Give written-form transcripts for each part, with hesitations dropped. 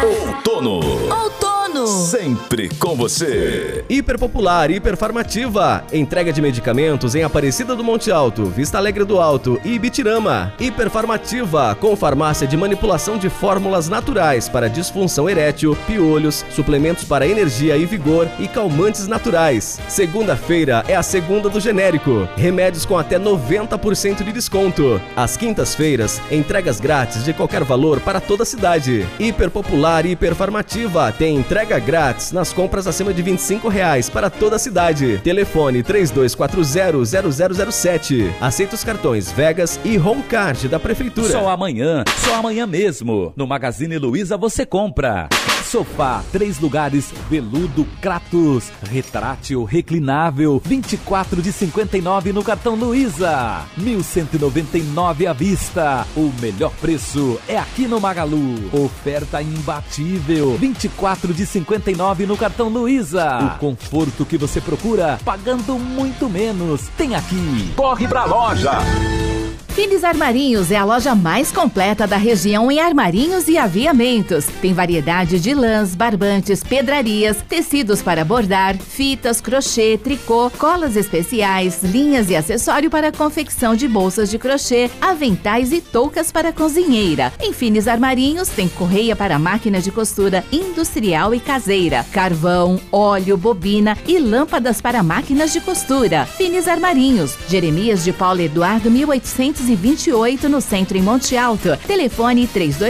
Outono. Sempre com você. Hiperpopular, Hiperfarmativa. Entrega de medicamentos em Aparecida do Monte Alto, Vista Alegre do Alto e Ibitirama. Hiperfarmativa, com farmácia de manipulação de fórmulas naturais para disfunção erétil, piolhos, suplementos para energia e vigor e calmantes naturais. Segunda-feira é a segunda do genérico. Remédios com até 90% de desconto. Às quintas-feiras, entregas grátis de qualquer valor para toda a cidade. Hiperpopular, Hiperfarmativa tem entrega grátis nas compras acima de R$25 para toda a cidade. Telefone 3240-0007. Aceita os cartões Vegas e Home Card da Prefeitura. Só amanhã mesmo. No Magazine Luiza você compra sofá, 3 lugares, veludo Kratos, retrátil, reclinável, 24 de 59 no cartão Luiza, 1.199 à vista. O melhor preço é aqui no Magalu. Oferta imbatível, 24 de 59 no cartão Luiza. O conforto que você procura, pagando muito menos, tem aqui. Corre pra loja. Finis Armarinhos é a loja mais completa da região em armarinhos e aviamentos. Tem variedade de lãs, barbantes, pedrarias, tecidos para bordar, fitas, crochê, tricô, colas especiais, linhas e acessório para confecção de bolsas de crochê, aventais e toucas para cozinheira. Em Finis Armarinhos tem correia para máquina de costura industrial e caseira, carvão, óleo, bobina e lâmpadas para máquinas de costura. Finis Armarinhos, Jeremias de Paulo Eduardo 1828 no centro em Monte Alto. Telefone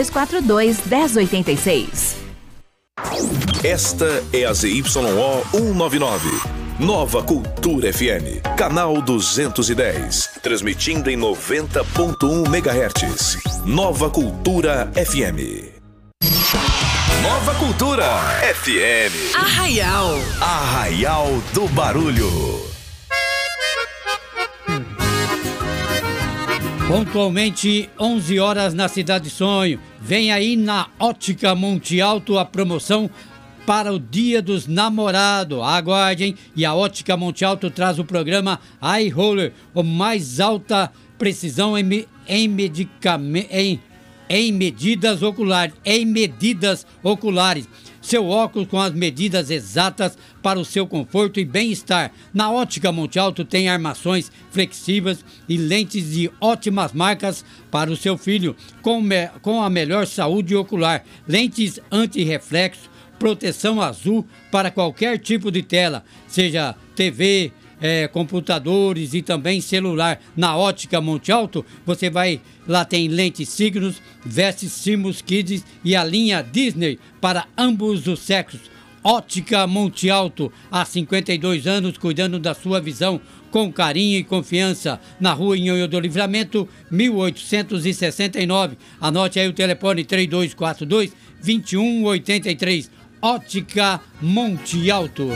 3242-1086. Esta é a ZYO 199. Nova Cultura FM, canal 210, transmitindo em 90.1 MHz. Nova Cultura FM. Nova Cultura FM. Arraial do Barulho. Pontualmente 11 horas na Cidade Sonho. Vem aí na Ótica Monte Alto a promoção para o Dia dos Namorados. Aguardem, e a Ótica Monte Alto traz o programa Eye Roller, com mais alta precisão em medidas oculares. Seu óculos com as medidas exatas para o seu conforto e bem-estar. Na Ótica Monte Alto tem armações flexíveis e lentes de ótimas marcas para o seu filho, com a melhor saúde ocular. Lentes anti-reflexo, proteção azul para qualquer tipo de tela, seja TV, computadores e também celular. Na Ótica Monte Alto, você vai, lá tem lentes Signos, vestes Simus Kids e a linha Disney para ambos os sexos. Ótica Monte Alto, há 52 anos cuidando da sua visão com carinho e confiança. Na rua Nhonhô do Livramento, 1869. Anote aí o telefone 3242-2183. Ótica Monte Alto.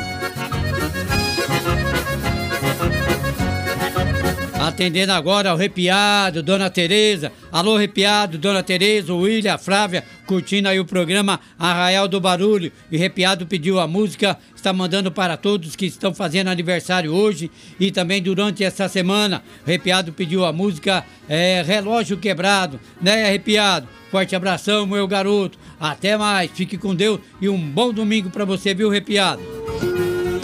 Atendendo agora ao Arrepiado, Dona Tereza. Alô, Arrepiado, Dona Tereza, o William, a Flávia, curtindo aí o programa Arraial do Barulho. E Arrepiado pediu a música, está mandando para todos que estão fazendo aniversário hoje e também durante essa semana. Arrepiado pediu a música Relógio Quebrado, né, Arrepiado? Forte abração, meu garoto. Até mais, fique com Deus e um bom domingo para você, viu, Arrepiado?